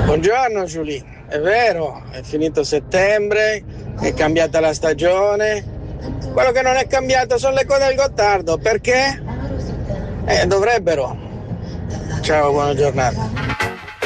Buongiorno Giulia, è vero, è finito settembre, è cambiata la stagione. Quello che non è cambiato sono le code del Gottardo, perché? Dovrebbero. Ciao, buona giornata.